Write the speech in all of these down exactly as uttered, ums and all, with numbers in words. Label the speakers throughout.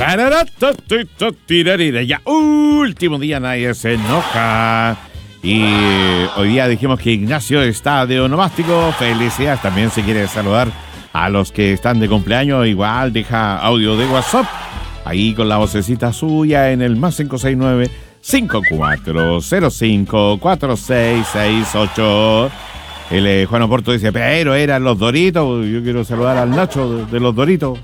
Speaker 1: Ya, último día, nadie se enoja. Y hoy día dijimos que Ignacio está de onomástico. Felicidades. También se quiere saludar a los que están de cumpleaños. Igual deja audio de WhatsApp ahí con la vocecita suya en el más cinco seis nueve, cinco cuatro cero cinco, cuatro seis seis ocho. El eh, Juan Oporto dice, pero eran los Doritos. Yo quiero saludar al Nacho de, de los Doritos.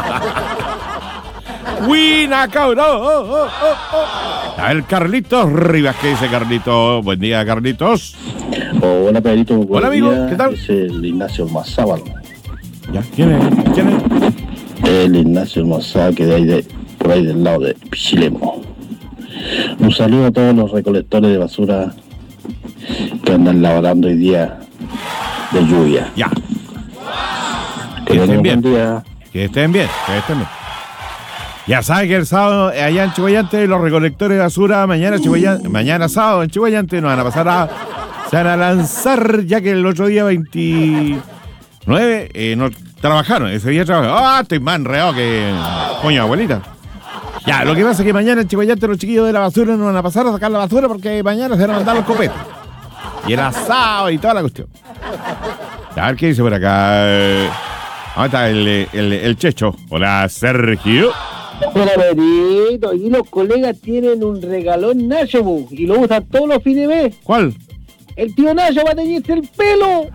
Speaker 1: Wina, cabrón. Oh, oh, oh, oh. A ver, Carlitos Rivas, ¿qué dice Carlitos? Buen día, Carlitos.
Speaker 2: Oh, hola, Pedrito.
Speaker 1: Hola, amigo,
Speaker 2: día.
Speaker 1: ¿qué tal?
Speaker 2: Es el Ignacio Mazábal.
Speaker 1: ¿Ya? ¿Quién es? ¿Quién es?
Speaker 2: El Ignacio Mazábal, que de ahí de, por ahí del lado de Pichilemo. Un saludo a todos los recolectores de basura que andan laborando hoy día de lluvia.
Speaker 1: Ya.
Speaker 2: Que,
Speaker 1: que estén bien.
Speaker 2: Día.
Speaker 1: Que estén bien, que estén bien. Ya saben que el sábado allá en Chihuayante los recolectores de basura, mañana Chihuayante, mañana sábado en Chihuayante nos van a pasar a, se van a lanzar, ya que el otro día veintinueve eh, no trabajaron, ese día trabajaron. Ah, estoy más enredado que coño, abuelita. Ya, lo que pasa es que mañana en Chihuayante los chiquillos de la basura nos van a pasar a sacar la basura porque mañana se van a mandar los copetes. Y el asado y toda la cuestión. A ver qué dice por acá. ¿Dónde está el, el, el Checho? Hola, Sergio.
Speaker 3: Hola, Pedrito. Y los colegas tienen un regalón Nacho, bu, y lo usan todos los fines de mes.
Speaker 1: ¿Cuál?
Speaker 3: El tío Nacho va a teñirse el pelo.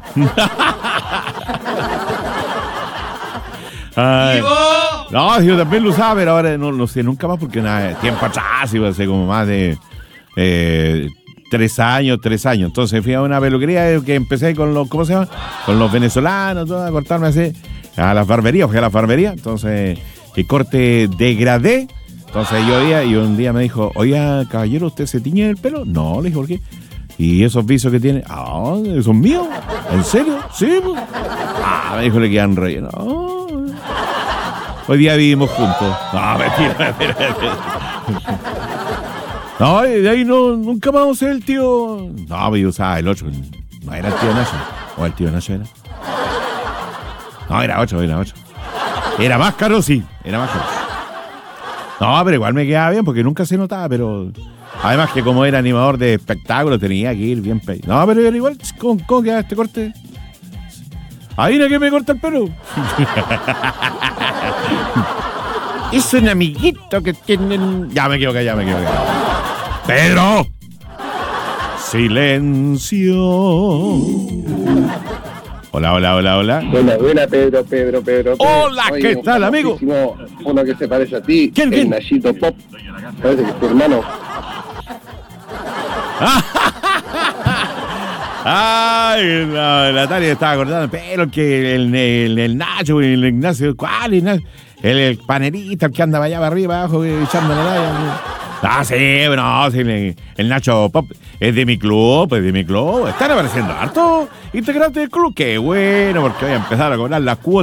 Speaker 1: Ay, no, yo también lo usaba, pero ahora no lo sé nunca más porque nada, tiempo atrás iba a ser como más de eh, tres años, tres años. Entonces fui a una peluquería que empecé con los, ¿cómo se llama? Con los venezolanos, todo, a cortarme así, a las barberías, fui a la barbería, entonces, que corte degradé. Entonces yo iba y un día me dijo, oiga, caballero, ¿usted se tiñe el pelo? No, le dije, ¿por qué? ¿Y esos visos que tiene? Ah, ¿son míos? ¿En serio? Sí, pues. Ah, me dijo, le quedan rellenos. Oh. Hoy día vivimos juntos. No, mentira, mentira, mentira. No, de ahí no, nunca más usé el tío. No, yo usaba el ocho. No era el tío Nacho. O el tío Nacho era. No, era ocho, era ocho. Era más caro, sí. Era más caro. No, pero igual me quedaba bien porque nunca se notaba, pero... Además que como era animador de espectáculos tenía que ir bien peinado. No, pero era igual, ¿cómo, cómo queda este corte? ¿Adivina que me corta el pelo? Es un amiguito que tienen... Ya me equivoqué, ya me equivoqué. ¡Pedro! ¡Silencio! Hola, hola, hola, hola.
Speaker 4: Hola, hola, Pedro, Pedro, Pedro.
Speaker 1: Hola,
Speaker 4: Oye,
Speaker 1: ¿qué tal, amigo?
Speaker 4: Uno que se parece a ti.
Speaker 1: ¿Quién, quién?
Speaker 4: El Nachito Pop. Parece que es tu hermano.
Speaker 1: Ay, no, la Tania estaba acordando, pero que el, el, el Nacho, el Ignacio, ¿cuál? El, el panerista, el que andaba allá arriba, abajo, echando la raya. Ah, sí, bueno, sí, el, el Nacho Pop es de mi club, es de mi club. Están apareciendo harto integrantes del club. Qué bueno, porque voy a empezar a cobrar las cuotas.